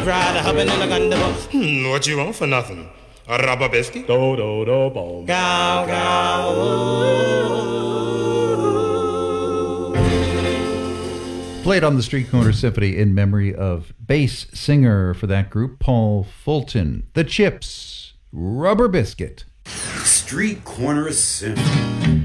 ride, hopping in a gun. What you want for nothing? A rubber biscuit? Do do do boom. Gow gow. Played on the Street Corner Symphony in memory of bass singer for that group, Paul Fulton. The Chips, Rubber Biscuit. Street Corner Symphony.